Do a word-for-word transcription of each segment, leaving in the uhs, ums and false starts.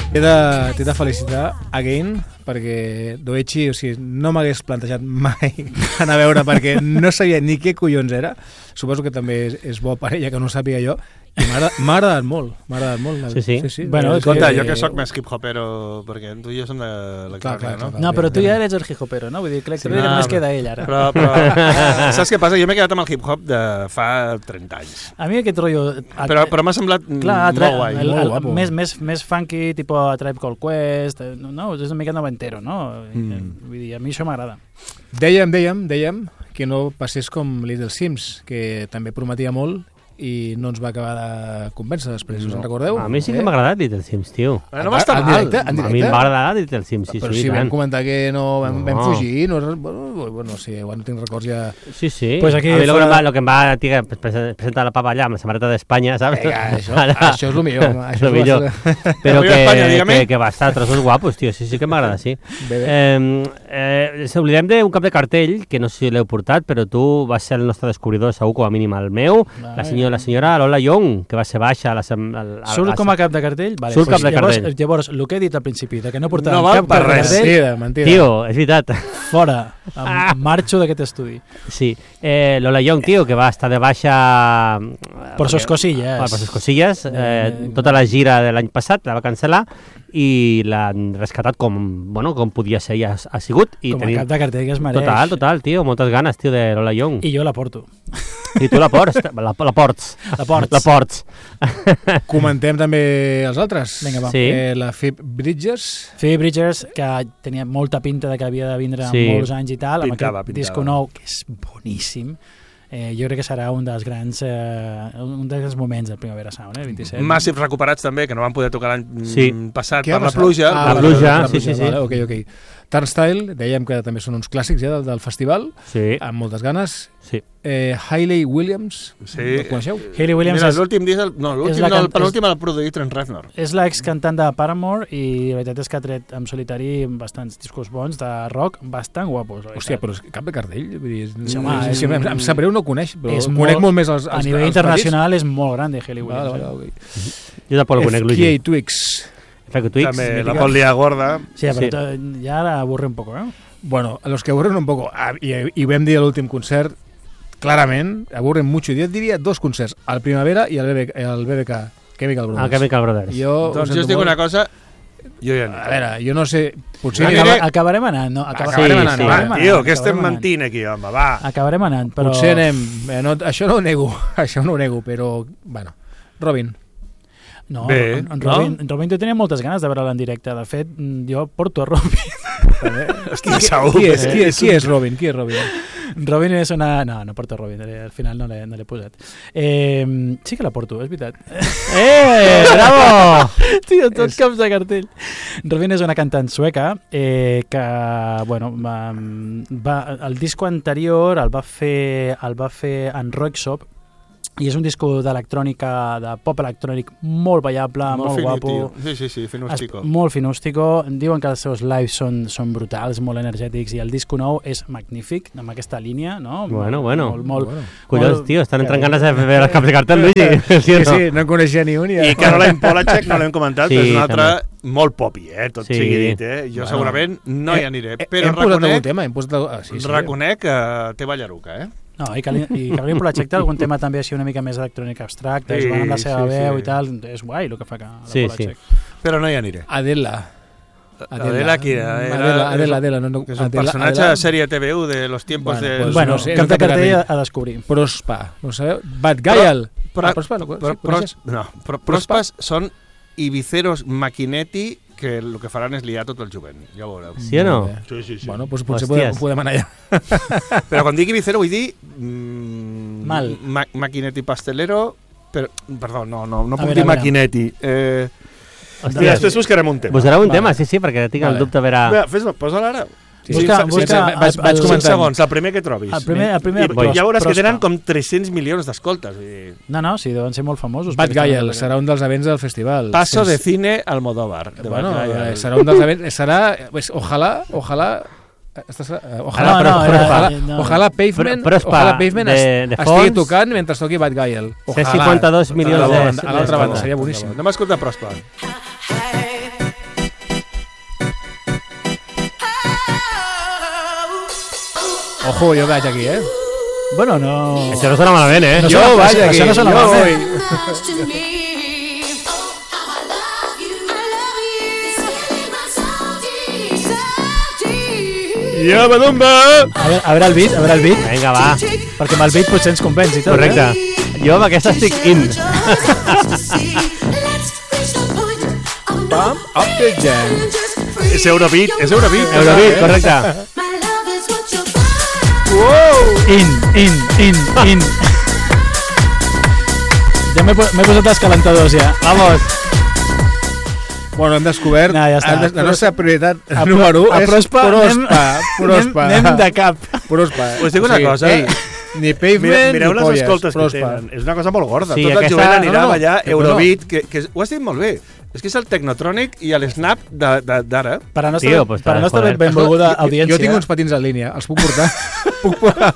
T'he de, t'he de felicitar, again, perquè Doechi, o sigui, no m'hagués plantejat mai anar a veure perquè no sabia ni què collons era. Suposo que també és, és bo per ella que no sàpiga jo. I m'ha agradat molt, m'ha agradat molt. Sí, sí. sí, sí. Bueno, escolta, jo que sóc més hip-hopero, perquè tu i jo som de l'Extracte, no? No, però tu ja eres el hip-hopero, no? Vull dir, crec que no, només queda ell, ara. Però, però saps què passa? Jo m'he quedat amb el hip-hop de fa trenta anys. A mi aquest rotllo... Però, però m'ha semblat clar, molt tra- guai. El, molt el, guapo. més, més, més funky, tipus a Tribe Called Quest, no, no, és una mica noventero, no? Mm. Vull dir, a mi això m'agrada. Dèiem, dèiem, dèiem que no passés com Little Sims, que també prometia molt i no ens va acabar de convèncer després, us en recordeu? A mi sí que m'ha agradat Little Sims, tio. Eh, no va estar En mal. directe, en A mi directe? em va agradar Little Sims, sí, Però sí, si i vam tant. comentar que no vam, vam No. fugir, no, bueno, bueno, sí, bueno, tinc records ja... Sí, sí. Pues aquí a mi lo, fora- que em va, lo que em va tio, presentar la papa allà amb la samareta d'Espanya, saps? Vinga, això, això és el millor. home, És això el millor. Però Arriba que, Espanya, dígame. que, que va estar a trossos guapos, tio. Sí, sí que m'agrada, sí. Bé, bé. Eh, eh, S'oblidem d'un cap de cartell, que no sé si l'heu portat, però tu vas ser el nostre descobridor, segur, com a mínim el meu, Vale. la senyora, la senyora Lola Young, que va ser baixa a la... sem- a, a, Surt a, com a cap de cartell? Vale, Surt cap de llavors, cartell. Llavors, el que he dit al principi, de que no portàvem No val cap per cap de res. cartell, Mentida, mentida. Tio, és veritat. fora. Em marxo d'aquest estudi. Sí. Eh, Lola Young, tio, que va estar de baixa... Por sus cosillas. Per sus cosillas. Eh, Eh, tota la gira de l'any passat la va cancel·lar i l'han rescatat com, bueno, com podia ser i ha, ha sigut. I Com a cap de cartell que es mereix. Total, total, tio, moltes ganes, tio, de Lola Young. I jo la porto. I tu la ports, la, la ports. La ports. La ports. Comentem també els altres. Vinga, va. Sí. Eh, la Phoebe Bridgers. Phoebe Bridgers, que tenia molta pinta de que havia de vindre Sí. molts anys i tal, amb Pintava, aquest pintava. disco nou, que és boníssim. Eh, jo crec que serà un dels grans eh, un dels moments del Primavera Sound, eh, vint-i-set. Massive recuperats també, que no van poder tocar l'any Sí. mm, passat Què ha per la passat? pluja. Ah, La vale, pluja, vale, sí, sí, sí. Vale, ok, ok. Turnstile, dèiem que també són uns clàssics ja del, del festival, Sí, amb moltes ganes. sí. Eh, Hayley Williams, Sí. el coneixeu? Hayley Williams Mira, és, l'últim disc, el- no, l'últim, la no, el can- penúltim el produí Trent Reznor. és l'excantant de Paramore i la veritat és que ha tret en solitari bastants discos bons de rock bastant guapos. la Hòstia, veritat. però és cap de cartell. Vull dir, Sí, home, sí, és- em, em sap greu no coneix, però és conec molt- molt més els, els a nivell els internacional és molt gran de Hayley petits. Vale, Williams. vale, eh? ok. Jo tampoc el conec, F K Luigi. Twix. F K Twix. També la mítica. pot liar gorda. Sí, però Sí. sí. ja la avorre un poco, eh? Bueno, a los que aburren un poco, ah, i, i ho vam dir a l'últim concert, clarament, aburren mucho. Jo et diria dos concerts, el Primavera i el, B B, el B B K, Chemical Brothers. Ah, Chemical Brothers. Jo, Doncs ho jo us sento dic molt. una cosa, jo ja A veure, jo no sé, potser... Jo aniré- aniré- Acaba, acabarem anant, no? Acaba, Acabarem Sí, anant, sí. va. Va, acabarem tio, anant, que estem acabarem mentint aquí, home, va. Acabarem anant, però... Potser anem... Eh, no, això no ho nego, això no ho nego, però, bueno, Robin. No, Bé, en, en no? Robin, en Robin jo tenia moltes ganes de veure'l en directe. De fet, mm, jo porto a Robin. Hosti, segur. Qui és, qui, és, qui és Robin? Qui és Robin? Robin és una... No, no porto a Robin, eh, al final no l'he no l'he posat. Eh, sí que la porto, és veritat. Eh, bravo! Tio, tots caps de cartell. Robin és una cantant sueca eh, que, bueno, va, va, el disco anterior el va fer, el va fer en Roixop, i és un disco d'electrònica, de pop electrònic molt ballable, molt, molt finit, guapo. tio. Sí, sí, sí, Es, finústico. molt finústico. Diuen que els seus lives són, són brutals, molt energètics, i el disco nou és magnífic, amb aquesta línia, no? Bueno, bueno. Molt, molt, Bueno. Collons, molt- tio, estan entrant ganes de veure els caps de cartell, Luigi. Sí, Sí, o no? sí, no en coneixia ni un. I Caroline Polachek, no l'hem comentat, Sí, però és una altra també. molt popi, eh? Tot Sí. sigui dit, eh? Jo Bueno. segurament no hi aniré, Eh, però hem posat algun reconec, tema? Hem posat... algun- Ah, sí, sí. reconec que té ballaruca, eh? No, i, Cali- i Caroline Polachek té algun tema també així una mica més electrònica abstracta, Sí, sí, jugant amb la seva sí, veu sí. i tal, és guai el que fa que la Sí, Polachek. Però no hi aniré. Adela. Adela, qui era? Era- Adela, Adela, Adela. No, no, Que és un Adela, personatge Adela. de sèrie T V U de los tiempos Bueno, de... pues Bueno, no sé, cap és de el que cartell t'agrada. a, a descobrir. Prospa, no sabeu? Bad Guyal. Però, Ah, Prospa, no, però, sí, però, coneixes? no, però prospas són ibiceros maquinetti que el que faran és liar tot el jovent, ja ho veureu. Sí o no? Molt bé. Sí, sí, sí. Bueno, doncs potser Hòsties. podem, podem anar allà. Però quan digui ibicero vull dir... Mm, Mal. Ma maquinetti pastelero... Però, perdó, no, no, no A puc veure, dir a veure. maquinetti. Eh, Hòstia, mira, després buscarem un tema. buscareu un Vale. tema, sí, sí, perquè tinc el Vale. dubte a veure... Mira, fes-me, posa-la ara. Sí, Busca- sí, busca sí, el- vaig, vaig el- Cinc comentant. segons, el primer que trobis. El primer, el primer I, pros- ja veuràs que prospa. tenen com tres-cents milions d'escoltes. vull dir. No, no, sí, deuen ser molt famosos. Bad perquè estan Guyal a serà un dels events del festival. Paso de Sense- cine Almodóvar. De Bueno, Bad Guyal. eh, serà un dels events... Serà... Pues, ojalà... Ojalà... Estàs, eh, ojalà, No, no, ojalà, era- ojalà, no. ojalà Pavement, Pro- Prospa ojalà Pavement de- es- de estigui fons. tocant mentre toqui Bad Guyal. C cinquanta-dos milions a de- l'altra banda, a l'altra de- banda, seria boníssim. Anem a escoltar Prospa. Ojo, jo vaig aquí, eh? Bueno, no... Això no sona malament, eh? No Jo sona- vaig això- aquí, això no sona jo malament. vull. Ja, badumba! A veure, a veure el beat, a veure el beat, Vinga, va. perquè amb el beat potser ens convenç i tot. Correcte. Eh? Jo amb aquesta estic in. Pump up the jam. És Eurobeat, és Eurobeat. Eurobeat, eh? correcte. In, in, in, in. Ja m'he po- m'he posat els calentadors, ja. Vamos. Bueno, hem descobert No, ja està. hem des- la nostra prioritat A pro- número u a és prospa, anem- prospa, prospa. Anem, anem de cap. Prospa. Us dic una cosa. Ei, ni pavement Mira, mireu ni les polles, escoltes que prospa. tenen. És una cosa molt gorda. Sí, Tot el aquesta- jovent anirà no, no, allà, que- Eurobeat, que, que ho has dit molt bé. És que és el Technotronic i l'Snap de- de- d'ara. Per a nostra, Tio, pues per a està, nostra joder. benvolguda Jo- audiència... Jo tinc uns patins en línia, els puc portar? puc, portar...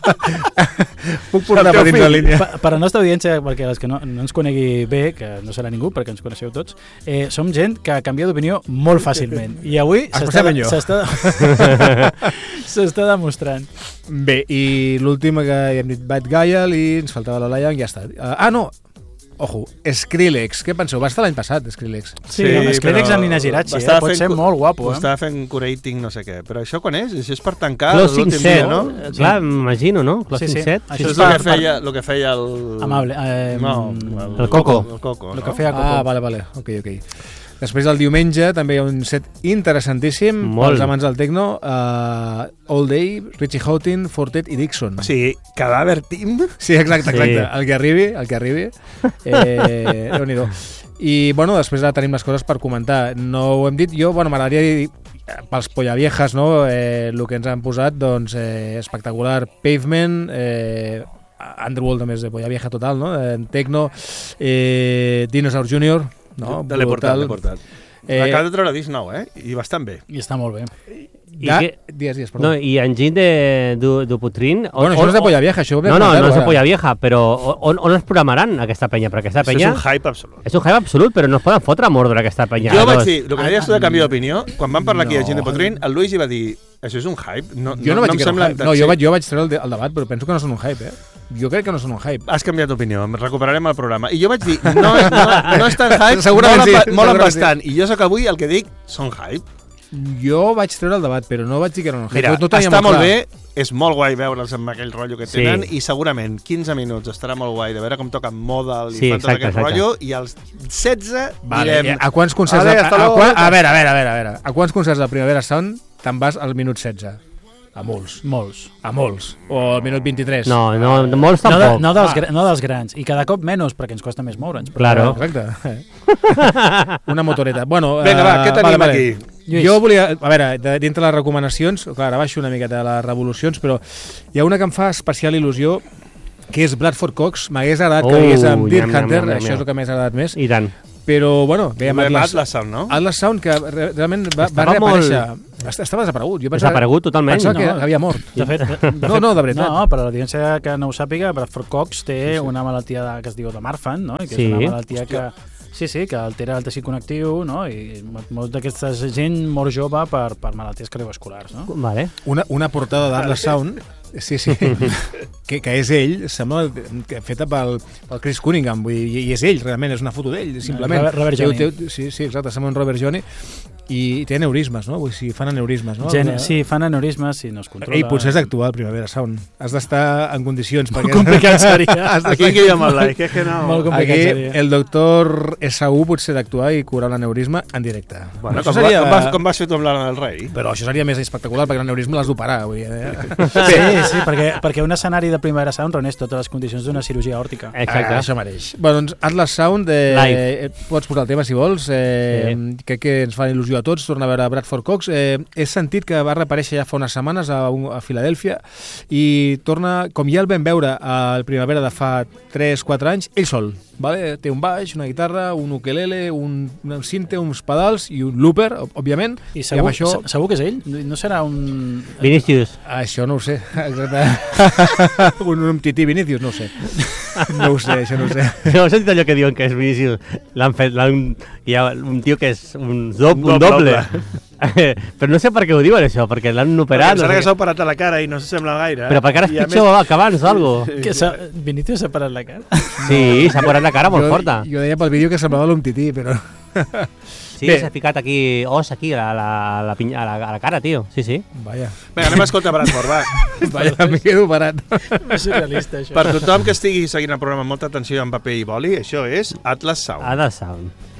puc portar El teu patins fill. en línia? Per, per a nostra audiència, perquè les que no, no ens conegui bé, que no serà ningú, perquè ens coneixeu tots, eh, som gent que canvia d'opinió molt fàcilment. I avui s'està Especialment jo. s'està s'està demostrant. Bé, i l'última que ja hem dit Bad Guile i ens faltava la Laia, ja està. Uh, ah, no! Ojo, Skrillex. Què penseu? Va estar l'any passat, Skrillex. Sí, sí, amb Skrillex amb Nina Girachi, eh? Pot ser molt guapo, eh? eh? Estava fent curating no sé què. Però això quan és? Això és per tancar Closing l'últim set. dia, no? Eh, Clar, m'imagino, no? Closing Sí, sí. set. Això Això és és el per- que feia, el que feia el... Amable. Eh, No, el Coco. El Coco, El no? que feia Coco. Ah, vale, vale. Ok, ok. Després del diumenge també hi ha un set interessantíssim Molt. pels amants del techno. Uh, All Day, Richie Houghton, Fortet i Dixon. O sigui, Cadàver Team... Sí, exacte, exacte. Sí. El que arribi, el que arribi. Eh, Déu-n'hi-do. I, bueno, després ja tenim les coses per comentar. No ho hem dit. Jo, bueno, m'agradaria dir pels pollaviejas, no? Eh, el que ens han posat, doncs, eh, espectacular. Pavement, eh, Underworld també és de pollavieja total, no? En techno, eh, Dinosaur júnior, no? De l'he portat, l'he portat. Eh, Acaba de treure disc nou, eh? I bastant bé. I està molt bé. I Da, que- dies, dies, perdó. No, i enginy de, du, du Putrin... on- Bueno, això no és de on- polla vieja, això ho vam No, no, comentar, no és de ara. polla vieja, però on, on es programaran aquesta penya? Perquè aquesta Això és penya un hype absolut. és un hype absolut, però no es poden fotre a Mordor aquesta penya. Jo vaig Dos. dir, el que deies tu de canvi d'opinió, quan vam parlar aquí de No. gent de Potrin, el Luis hi va dir, això és un hype. No, Jo no, vaig em dir que era un sembla hype. tan No, jo sí. vaig, jo vaig treure el, de, el debat, però penso que no són un hype, eh? Jo crec que no són un hype. Has canviat d'opinió, recuperarem el programa. I jo vaig dir, no, no, no és tan hype, Segurament molen, sí, ba- molen segurament sí. bastant. I jo sóc avui el que dic, són hype. Jo vaig treure el debat, però no vaig dir que era un hype. Mira, no, no tenia està molt clar. bé, és molt guai veure'ls amb aquell rotllo que Sí. tenen i segurament quinze minuts estarà molt guai de veure com toquen Model i Sí, fan tot exacte, aquest exacte. rotllo i als setze Vale, direm... a quants concerts... Vale, de, a, hasta a, luego. quan, a, veure, a veure, a veure, a veure. A quants concerts de Primavera Sound te'n vas al minut setze? A molts. Molts. A molts. O al minut vint-i-tres. No, no, de molts No, de, tampoc. no, dels, Ah. gra- no dels grans. I cada cop menys, perquè ens costa més moure'ns. Però- Claro. Exacte. Una motoreta. Bueno, Vinga, eh, va, què tenim vale, vale. aquí? Lluís. Jo volia... A veure, de, dintre les recomanacions, clar, ara baixo una miqueta de les revolucions, però hi ha una que em fa especial il·lusió, que és Bradford Cox. M'hagués agradat que Oh, digués amb Deer nyam, nyam, Hunter, nyam, nyam, això nyam. és el que m'hagués agradat més. I tant. Però, bueno, veiem Veiem Atlas, Atlas Sound, no? Atlas Sound, que re realment va, va Estava reaparèixer. Est- Estava desaparegut. Jo pensava, Desaparegut totalment. pensava que No. havia mort. De fet, de, de No, fet, no, de veritat. No, per a l'audiència que no ho sàpiga, Bradford Cox té una malaltia de, que es diu de Marfan, no? I que Sí. és una malaltia que... Sí, sí, que altera el teixit connectiu, no? I molts d'aquesta gent mor jove per, per malalties cardiovasculars, no? Vale. Una, una portada d'Atlas Sound, sí, sí, que, que és ell, sembla que feta pel, pel Chris Cunningham, vull dir, i és ell, realment, és una foto d'ell, simplement. Robert- Robert Té- Johnny. té- Sí, sí, exacte, sembla un Robert Johnny, i té aneurismes, no? Vull dir, si fan aneurismes, no? Gent, Una- sí, fan aneurismes i no es controla. Ei, potser has d'actuar al Primavera Sound. Has d'estar en condicions. Molt complicat seria. Has Aquí d'estar- que hi ha molt like, és que no... Molt complicat Aquí seria. el doctor S U potser d'actuar i curar l'aneurisme en directe. Bueno, Això com, seria... com, vas, com vas fer tu amb l'Anna del Rei? Però això seria més espectacular perquè l'aneurisme l'has d'operar. Vull dir, eh? Sí, sí, perquè, perquè un escenari de Primavera Sound reuneix totes les condicions d'una cirurgia òrtica. Exacte. Ah, això mereix. Bueno, doncs Atlas Sound, eh, Live. eh, pots posar el tema si vols. Eh, sí. Crec que ens fa il·lusió a tots tornar a veure Bradford Cox. Eh, he sentit que va reaparèixer ja fa unes setmanes a, un, a Filadèlfia i torna, com ja el vam veure al Primavera de fa tres quatre anys, ell sol. Vale? Té un baix, una guitarra, un ukelele, un, un cinte, uns pedals i un looper, òbviament. I segur, amb això... se- segur que és ell? No serà un... Vinicius. Ah, això no ho sé, exacte. un, un tití Vinicius, no ho sé. No ho sé, això no ho sé. No heu sentit allò que diuen que és Vinicius? L'han fet... l'han- Hi ha un tio que és un, dob, Un un doble. doble. Però no sé per què ho diuen, això, perquè l'han operat. Perquè No que sé s'ha operat a la cara i no s'assembla gaire. Però perquè ara és I a pitjor més... que abans o algo. Que s'ha... Vinicius s'ha parat la cara. Sí, s'ha posat la cara molt jo, forta. Jo deia pel vídeo que semblava l'Umtiti, però... Sí, Bé. s'ha ficat aquí os aquí a la, a, la pinya, a, la, a la cara, tio. Sí, sí. Vaja, Vinga, anem a escoltar Bradford, va. vaja, m'he quedo parat. És surrealista, això. Per tothom que estigui seguint el programa amb molta atenció amb paper i boli, això és Atlas Sound. Ada Sound.